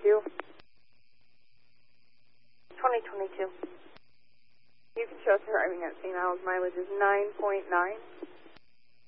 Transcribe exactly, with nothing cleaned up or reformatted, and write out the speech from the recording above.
twenty-two. twenty twenty-two. You can show us your driving at Saint Al's mileage is nine point nine.